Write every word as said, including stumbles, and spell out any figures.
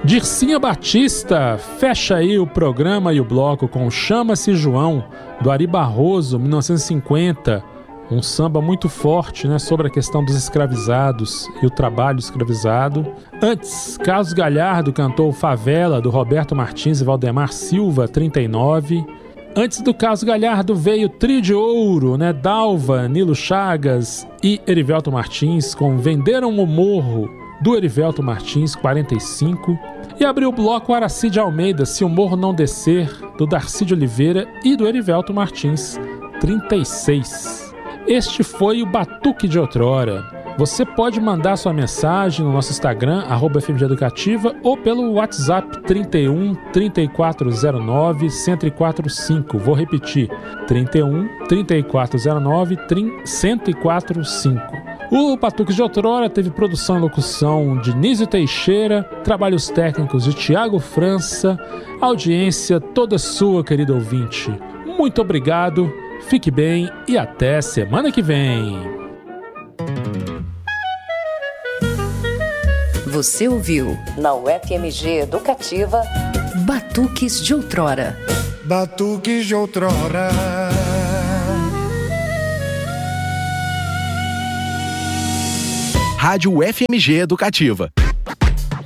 Dircinha Batista fecha aí o programa e o bloco com Chama-se João, do Ari Barroso, mil novecentos e cinquenta. Um samba muito forte, né, sobre a questão dos escravizados e o trabalho escravizado. Antes, Carlos Galhardo cantou Favela, do Roberto Martins e Valdemar Silva, trinta e nove. Antes do Carlos Galhardo veio Trio de Ouro, né, Dalva, Nilo Chagas e Erivelto Martins, com Venderam o Morro, do Erivelto Martins, quarenta e cinco. E abriu o bloco Aracide Almeida, Se o Morro Não Descer, do Darcy de Oliveira e do Erivelto Martins, trinta e seis. Este foi o Batuque de Outrora. Você pode mandar sua mensagem no nosso Instagram, arroba F M G Educativa, ou pelo WhatsApp trinta e um, trinta e quatro zero nove, cento e quatro cinco. Vou repetir, trinta e um, trinta e quatro zero nove, cento e quatro cinco. O Batuque de Outrora teve produção e locução de Nísio Teixeira, trabalhos técnicos de Tiago França, audiência toda sua, querido ouvinte. Muito obrigado, fique bem e até semana que vem. Você ouviu na U F M G Educativa Batuques de Outrora. Batuques de Outrora. Rádio U F M G Educativa.